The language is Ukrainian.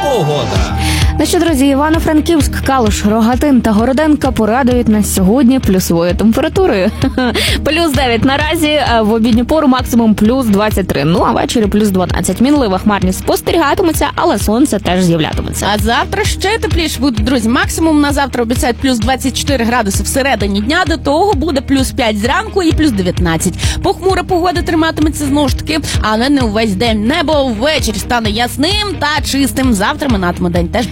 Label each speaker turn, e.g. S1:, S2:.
S1: погода.
S2: Ну що, друзі, Івано-Франківськ, Калуш, Рогатин та Городенка порадують нас сьогодні плюсовою температурою. Плюс 9 наразі, в обідню пору максимум плюс 23. Ну, а ввечері плюс 12. Мінлива хмарність спостерігатиметься, але сонце теж з'являтиметься.
S3: А завтра ще тепліше буде, друзі. Максимум на завтра обіцяють плюс 24 градуси всередині дня, до того буде плюс 5 зранку і плюс 19. Похмура погода триматиметься знову ж таки, але не увесь день. Небо ввечері стане ясним та чистим. Завтра минатиме день теж